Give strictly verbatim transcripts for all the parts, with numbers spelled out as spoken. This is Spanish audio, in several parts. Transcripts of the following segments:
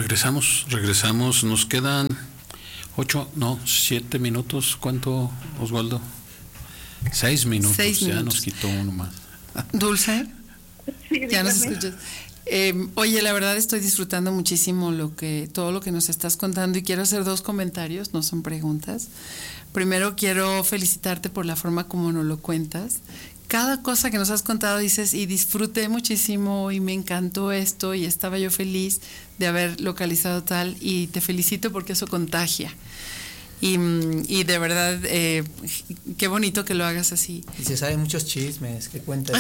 regresamos, regresamos, nos quedan ocho, no, siete minutos. ¿Cuánto, Oswaldo? Seis minutos, Seis ya minutos. nos quitó uno más. Dulce, Sí, ya nos dígame. escuchas. Eh, oye, la verdad estoy disfrutando muchísimo lo que todo lo que nos estás contando y quiero hacer dos comentarios, no son preguntas. Primero quiero felicitarte por la forma como nos lo cuentas. Cada cosa que nos has contado dices y disfruté muchísimo y me encantó esto y estaba yo feliz de haber localizado tal y te felicito porque eso contagia. Y, y de verdad, eh, qué bonito que lo hagas así. Y se saben muchos chismes que cuentan.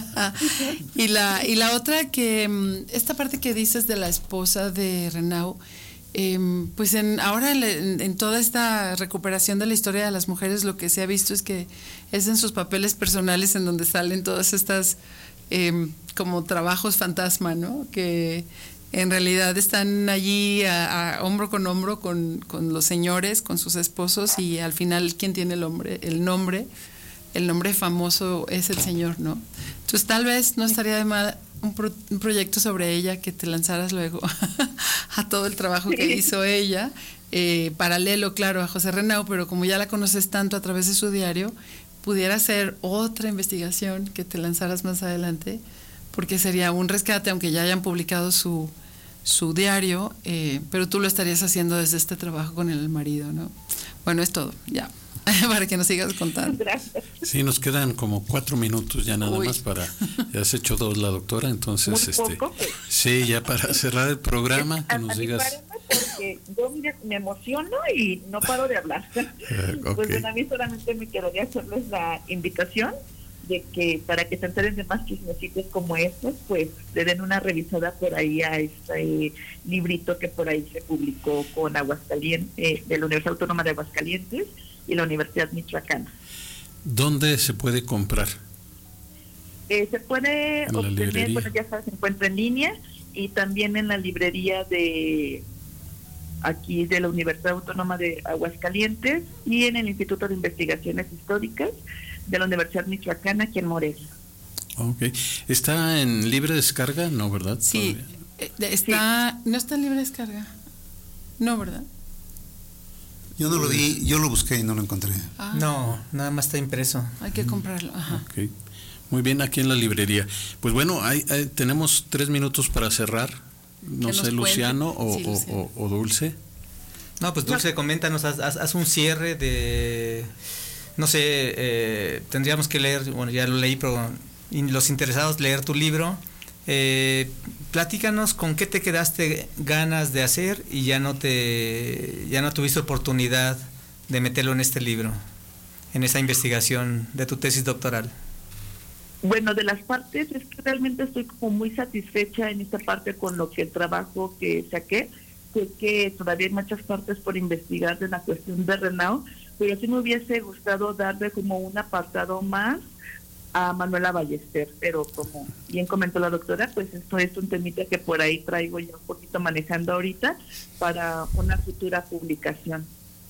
y la y la otra que esta parte que dices de la esposa de Renau, eh, pues en ahora en, en toda esta recuperación de la historia de las mujeres lo que se ha visto es que es en sus papeles personales en donde salen todas estas eh, como trabajos fantasma, ¿no? Que en realidad están allí a, a hombro con hombro con, con los señores, con sus esposos y al final ¿quién tiene el hombre, el nombre? El nombre famoso es el señor, ¿no? Entonces tal vez no estaría de mal un, pro, un proyecto sobre ella que te lanzaras luego a todo el trabajo que hizo ella, eh, paralelo, claro, a José Renau, pero como ya la conoces tanto a través de su diario, pudiera ser otra investigación que te lanzaras más adelante, porque sería un rescate, aunque ya hayan publicado su, su diario, eh, pero tú lo estarías haciendo desde este trabajo con el marido, ¿no? Bueno, es todo, ya, para que nos sigas contando. Gracias. Sí, nos quedan como cuatro minutos ya nada Uy. más para, ya has hecho dos la doctora, entonces, Muy este, poco, pues. sí, ya para cerrar el programa, que nos digas. Animarme porque yo me, me emociono y no paro de hablar. Eh, ok. Pues bueno, a mí solamente me quedaría hacerles la invitación de que para que se enteren de más chismecitos como estos, pues le den una revisada por ahí a este librito que por ahí se publicó con Aguascalientes, eh, de la Universidad Autónoma de Aguascalientes y la Universidad Michoacana. ¿Dónde se puede comprar? Eh, se puede En la obtener, librería. bueno, ya sabes, se encuentra en línea y también en la librería de aquí de la Universidad Autónoma de Aguascalientes y en el Instituto de Investigaciones Históricas de la Universidad Michoacana aquí en Morelia. Ok. ¿Está en libre descarga? No, ¿verdad? Sí, Todavía. eh, está, no está en libre descarga, no, ¿verdad? Yo no lo vi, yo lo busqué y no lo encontré. Ah, No, nada más está impreso. hay que comprarlo, ajá. Ok. Muy bien, aquí en la librería. Pues bueno, hay, hay- tenemos tres minutos para cerrar. No Que sé, nos Luciano, o, cuente. Sí, o- Luciano. o- o Dulce. No, pues Dulce, coméntanos, haz, haz- haz un cierre de, no sé, eh, tendríamos que leer, bueno, ya lo leí, pero in- los interesados leer tu libro. Eh, platícanos con qué te quedaste ganas de hacer y ya no te, ya no tuviste oportunidad de meterlo en este libro, en esa investigación de tu tesis doctoral. Bueno, de las partes es que realmente estoy como muy satisfecha en esta parte con lo que el trabajo que saqué. Sé que todavía hay muchas partes por investigar de la cuestión de Renau, pero sí me hubiese gustado darle como un apartado más a Manuela Ballester, pero como bien comentó la doctora, pues esto es un temita que por ahí traigo ya un poquito manejando ahorita para una futura publicación.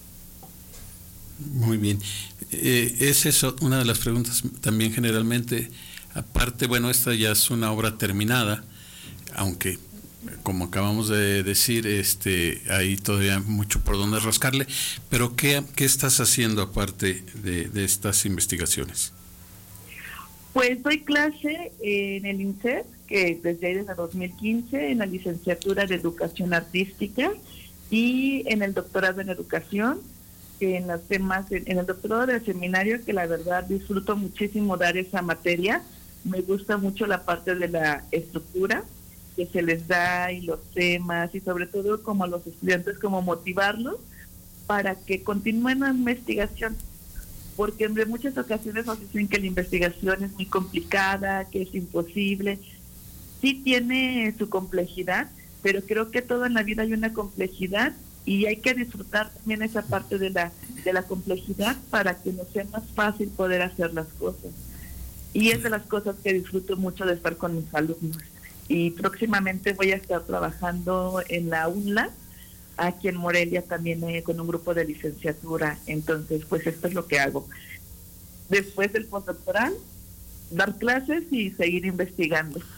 Muy bien. Eh, es eso una de las preguntas también generalmente. Aparte, bueno, esta ya es una obra terminada, aunque como acabamos de decir, este, hay todavía mucho por donde rascarle, pero ¿qué, qué estás haciendo aparte de, de estas investigaciones? Pues doy clase en el INSET, que desde ahí desde dos mil quince, en la licenciatura de Educación Artística y en el doctorado en Educación, en las temas, en el doctorado del seminario, que la verdad disfruto muchísimo dar esa materia. Me gusta mucho la parte de la estructura que se les da y los temas y sobre todo como a los estudiantes, como motivarlos para que continúen la investigación, porque en muchas ocasiones nos dicen que la investigación es muy complicada, que es imposible. Sí tiene su complejidad, pero creo que todo en la vida hay una complejidad y hay que disfrutar también esa parte de la de la complejidad para que nos sea más fácil poder hacer las cosas. Y es de las cosas que disfruto mucho de estar con mis alumnos. Y próximamente voy a estar trabajando en la UNLA, aquí en Morelia también eh, con un grupo de licenciatura. Entonces, pues esto es lo que hago. Después del postdoctoral, dar clases y seguir investigando.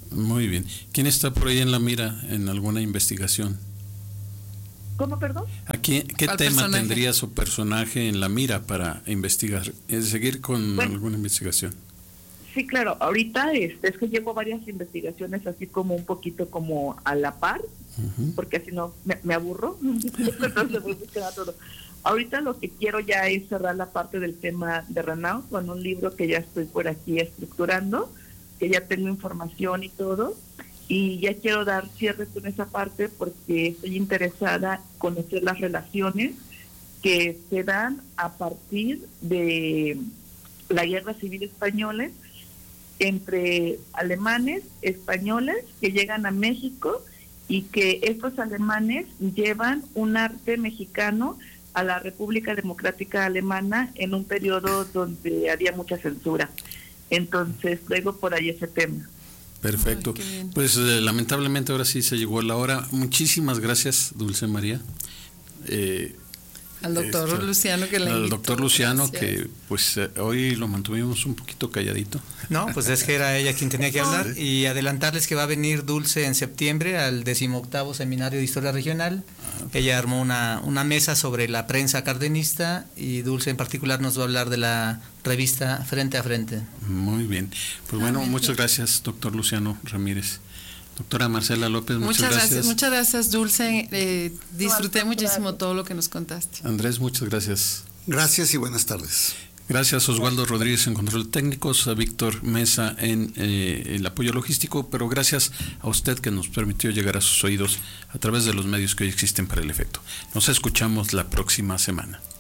Muy bien. ¿Quién está por ahí en la mira en alguna investigación? ¿Cómo, perdón? Aquí, ¿qué tema personaje? tendría su personaje en la mira para investigar? ¿Es seguir con Bueno, alguna investigación? Sí, claro. Ahorita este, es que llevo varias investigaciones así como un poquito como a la par, Uh-huh. porque así no me, me aburro. Entonces voy buscando todo. Ahorita lo que quiero ya es cerrar la parte del tema de Renaud con un libro que ya estoy por aquí estructurando, que ya tengo información y todo, y ya quiero dar cierre con esa parte porque estoy interesada en conocer las relaciones que se dan a partir de la Guerra Civil Española entre alemanes, españoles que llegan a México y que estos alemanes llevan un arte mexicano a la República Democrática Alemana en un periodo donde había mucha censura. Entonces, luego por ahí ese tema. Perfecto. Ay, pues eh, lamentablemente ahora sí se llegó la hora. Muchísimas gracias, Dulce María. Eh, Al doctor Esto, Luciano que le al invitó, doctor Luciano gracias. que pues eh, hoy lo mantuvimos un poquito calladito. No, pues es que era ella quien tenía que hablar, y adelantarles que va a venir Dulce en septiembre al decimoctavo Seminario de Historia Regional. Ella armó una, una mesa sobre la prensa cardenista, y Dulce en particular nos va a hablar de la revista Frente a Frente. Muy bien. Pues bueno, muchas gracias, doctor Luciano Ramírez. Doctora Marcela López, muchas, Muchas gracias. gracias. Muchas gracias, Dulce. Eh, disfruté No, muchísimo gracias. todo lo que nos contaste. Andrés, muchas gracias. Gracias y buenas tardes. Gracias Osvaldo Rodríguez en control técnico, a Víctor Mesa en eh, el apoyo logístico, pero gracias a usted que nos permitió llegar a sus oídos a través de los medios que hoy existen para el efecto. Nos escuchamos la próxima semana.